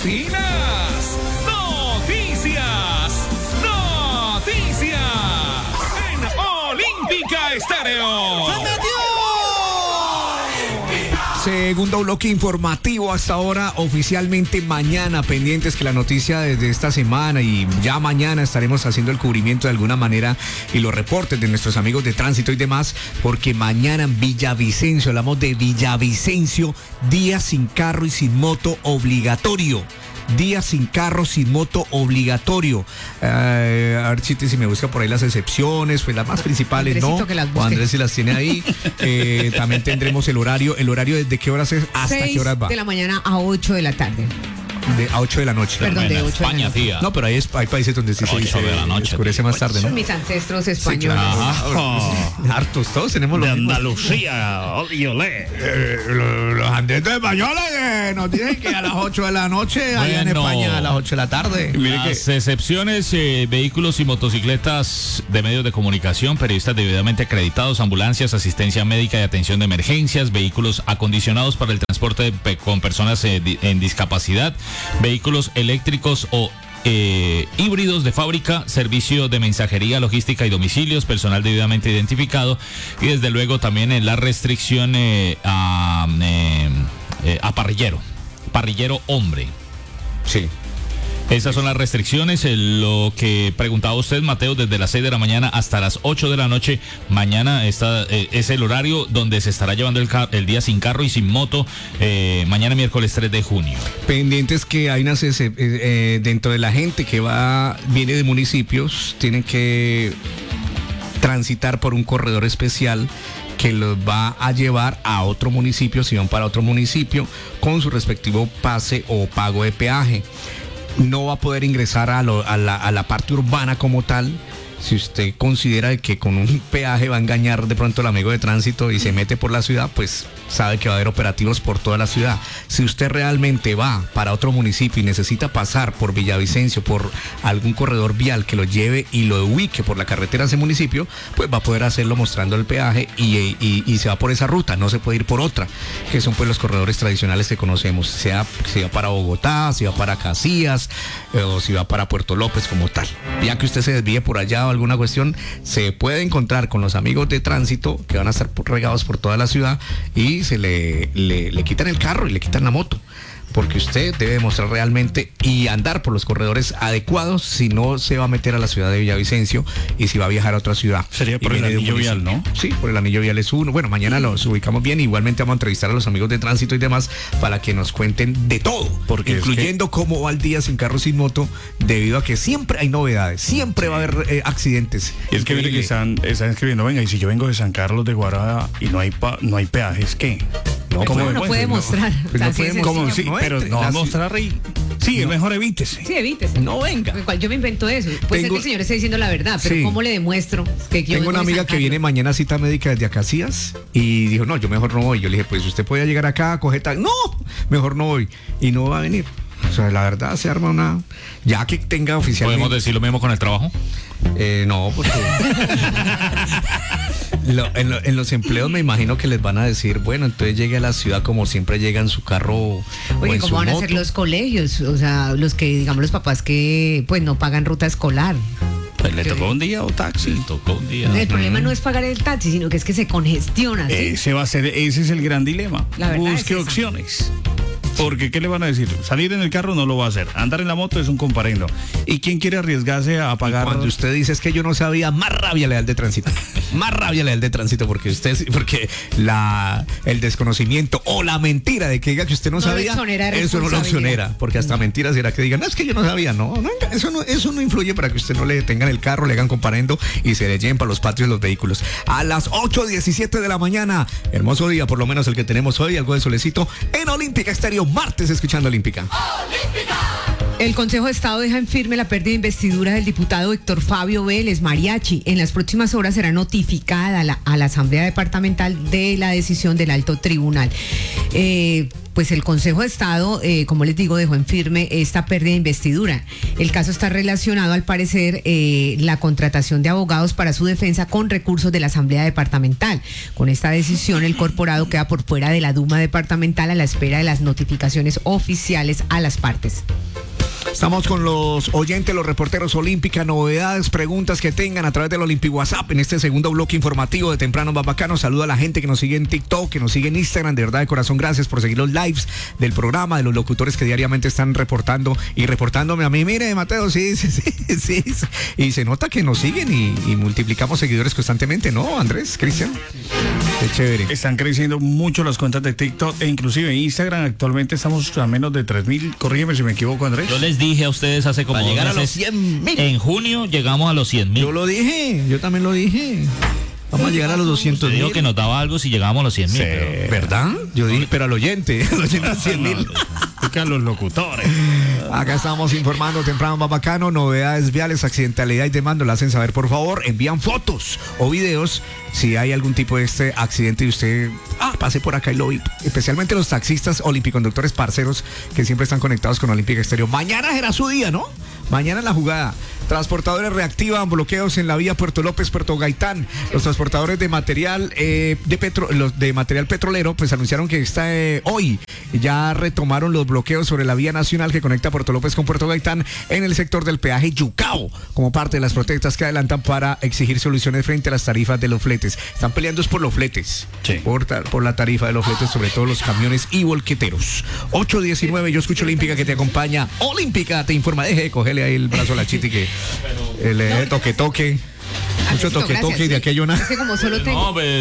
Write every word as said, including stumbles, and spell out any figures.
Finas Noticias. Noticias en Olímpica Estéreo. Segundo bloque informativo hasta ahora, oficialmente mañana, pendientes que la noticia desde esta semana y ya mañana estaremos haciendo el cubrimiento de alguna manera y los reportes de nuestros amigos de tránsito y demás, porque mañana en Villavicencio, hablamos de Villavicencio, día sin carro y sin moto obligatorio. Día sin carro, sin moto obligatorio. Eh, a ver si, si me busca por ahí las excepciones, pues las más principales, Andresito, ¿no? que las O busque. Andrés si las tiene ahí. Eh, también tendremos el horario. ¿El horario desde qué horas es? ¿Hasta seis qué horas va? de la mañana a ocho de la tarde. De, a ocho de la noche. Perdón, de En ocho de la España, noche. tía. No, pero hay, hay países donde sí se ocho dice, de la noche, oscurece tío. más tarde, ¿no? Son mis ancestros Sí, españoles. claro. Ajá. Hartos, todos tenemos De los mismos. Andalucía, olé. Eh, los, los andreses españoles eh, nos dicen que a las ocho de la noche, allá en Bueno. España a las ocho de la tarde. Mire Las excepciones, eh, vehículos y motocicletas de medios de comunicación, periodistas debidamente acreditados, ambulancias, asistencia médica y atención de emergencias, vehículos acondicionados para el transporte de pe- con personas eh, di- en discapacidad, vehículos eléctricos o eh, híbridos de fábrica, servicio de mensajería, logística y domicilios, personal debidamente identificado y desde luego también eh, la restricción eh, a, eh, eh, a parrillero, parrillero hombre. Sí. Esas son las restricciones, eh, lo que preguntaba usted, Mateo, desde las seis de la mañana hasta las ocho de la noche. Mañana está, eh, es el horario donde se estará llevando el, car- el día sin carro y sin moto, eh, mañana miércoles tres de junio. Pendientes que hay unas excep- eh, eh, dentro de la gente que va, viene de municipios, tienen que transitar por un corredor especial que los va a llevar a otro municipio, si van para otro municipio, con su respectivo pase o pago de peaje. No va a poder ingresar a, lo- a la, a la parte urbana como tal. Si usted considera que con un peaje va a engañar de pronto al amigo de tránsito y se mete por la ciudad, pues sabe que va a haber operativos por toda la ciudad. Si usted realmente va para otro municipio y necesita pasar por Villavicencio, por algún corredor vial que lo lleve y lo ubique por la carretera a ese municipio, pues va a poder hacerlo mostrando el peaje y, y- y se va por esa ruta, no se puede ir por otra, que son pues los corredores tradicionales que conocemos, sea si va para Bogotá, si va para Casillas eh, o si va para Puerto López como tal. Ya que usted se desvíe por allá o alguna cuestión, se puede encontrar con los amigos de tránsito que van a estar por- regados por toda la ciudad y se le, le, le quitan el carro y le quitan la moto. Porque usted debe demostrar realmente y andar por los corredores adecuados si no se va a meter a la ciudad de Villavicencio y si va a viajar a otra ciudad. Sería por Y el viene de un anillo vial, municipio. ¿no? Sí, por el anillo vial es uno. Bueno, mañana los ubicamos bien. Igualmente vamos a entrevistar a los amigos de tránsito y demás para que nos cuenten de todo. Porque es incluyendo cómo va el día sin carro, sin moto, debido a que siempre hay novedades. Siempre va a haber eh, accidentes. Y es que mire que Increíble. están, están escribiendo, venga, y si yo vengo de San Carlos de Guarada y no hay pa- no hay peajes, ¿qué? No, ¿Cómo pues, no pues, puede mostrar? Pues no Así puede es mostrar. ¿Cómo? sencillo. Sí, no pero entre. no va a La- mostrar ahí. Sí, mejor evítese. Sí, evítese. No venga. Igual yo me invento eso. Puede ser Tengo- que el señor esté diciendo la verdad, pero Sí. ¿cómo le demuestro que yo Tengo vengo una de amiga San que viene Carlos? mañana a cita médica desde Acacias y dijo, no, yo mejor no voy. Yo le dije, pues usted puede llegar acá, coger tal. No, mejor no voy. Y no va a venir. O sea, la verdad se arma una... Ya que tenga oficialmente... ¿Podemos decir lo mismo con el trabajo? Eh, no, porque... Lo- en, lo- en los empleos me imagino que les van a decir, bueno, entonces llegue a la ciudad como siempre llega en su carro o Oye, en ¿cómo su van a moto. ser los colegios? O sea, los que, digamos, los papás que pues no pagan ruta escolar. Pues le tocó un día o taxi. Tocó un día. El problema no es pagar el taxi, sino que es que se congestiona. ¿sí? Ese va a ser, ese es el gran dilema. La verdad Busque es esa. opciones. Porque, ¿qué le van a decir? Salir en el carro no lo va a hacer. Andar en la moto es un comparendo. ¿Y quién quiere arriesgarse a pagar? Cuando usted dice es que yo no sabía, más rabia le da el de tránsito. Más rabia le da el de tránsito porque usted, porque la, el desconocimiento o la mentira de que diga que usted no, No lo sabía, exonera de eso no lo responsabilidad. exonera. Porque hasta mentiras será que digan, no, es que yo no sabía. No, no, eso no, eso no influye para que usted no le detengan el carro, le hagan comparendo y se le lleven para los patios los vehículos. A las ocho diecisiete de la mañana, hermoso día, por lo menos el que tenemos hoy, algo de solecito, en Olímpica Estéreo, martes escuchando Olímpica. Olímpica. El Consejo de Estado deja en firme la pérdida de investidura del diputado Héctor Fabio Vélez Mariachi. En las próximas horas será notificada a la, a la Asamblea Departamental de la decisión del Alto Tribunal. Eh, pues el Consejo de Estado, eh, como les digo, dejó en firme esta pérdida de investidura. El caso está relacionado, al parecer, eh, la contratación de abogados para su defensa con recursos de la Asamblea Departamental. Con esta decisión, el corporado queda por fuera de la Duma Departamental a la espera de las notificaciones oficiales a las partes. Estamos con los oyentes, los reporteros Olímpica, novedades, preguntas que tengan a través del Olympic WhatsApp en este segundo bloque informativo de Temprano Más Bacano. Saludo a la gente que nos sigue en TikTok, que nos sigue en Instagram. De verdad, de corazón, gracias por seguir los lives del programa, de los locutores que diariamente están reportando y reportándome a mí. Mire, Mateo, sí, sí, sí, sí, sí. Y se nota que nos siguen y, y multiplicamos seguidores constantemente, ¿no, Andrés, Cristian? Qué chévere. Están creciendo mucho las cuentas de TikTok e inclusive en Instagram. Actualmente estamos a menos de tres mil. Corrígeme si me equivoco, Andrés. Yo les dije a ustedes hace como Para llegar dos a los meses, cien mil. En junio llegamos a los cien mil. Yo lo dije, yo también lo dije. Vamos a llegar a los doscientos Usted dijo mil. que nos daba algo si llegábamos a los cien mil. Sí, pero- ¿verdad? Yo dije, pero al oyente, al oyente cien mil. Tocan los locutores. Acá estamos informando Temprano Más Bacano, novedades viales, accidentalidad y demanda. Lo hacen saber, por favor. Envían fotos o videos si hay algún tipo de este accidente y usted, ah, pase por acá y lo vi. Especialmente los taxistas, olimpiconductores, parceros que siempre están conectados con Olímpica Estéreo. Mañana será su día, ¿no? Mañana la jugada. Transportadores reactivan bloqueos en la vía Puerto López, Puerto Gaitán. Los transportadores de material eh, de petro, los de material petrolero, pues anunciaron que está eh, hoy ya retomaron los bloqueos sobre la vía nacional que conecta Puerto López con Puerto Gaitán en el sector del peaje Yucao, como parte de las protestas que adelantan para exigir soluciones frente a las tarifas de los fletes. Están peleando es por los fletes, Sí. por, ta- por la tarifa de los fletes, sobre todo los camiones y volqueteros. ocho diecinueve, yo escucho Olímpica que te acompaña. Olímpica te informa, deje de cogerle ahí el brazo a la chiti que el eh, toque toque. Mucho Andresito, toque toque gracias. y de aquello nada. Es que como solo tengo... No, pues,